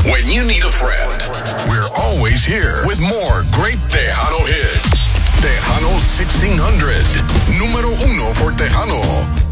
When you need a friend, we're always here with more great Tejano hits. Tejano 1600, número uno for Tejano.